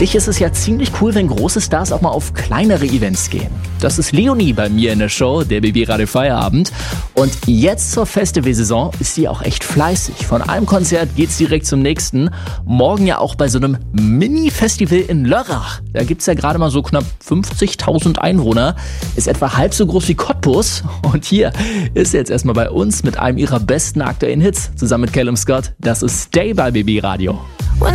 Eigentlich ist es ja ziemlich cool, wenn große Stars auch mal auf kleinere Events gehen. Das ist Leonie bei mir in der Show, der BB Radio Feierabend. Und jetzt zur Festivalsaison ist sie auch echt fleißig. Von einem Konzert geht's direkt zum nächsten. Morgen ja auch bei so einem Mini-Festival in Lörrach. Da gibt's ja gerade mal so knapp 50.000 Einwohner. Ist etwa halb so groß wie Cottbus. Und hier ist sie jetzt erstmal bei uns mit einem ihrer besten aktuellen Hits. Zusammen mit Callum Scott. Das ist Stay bei BB Radio.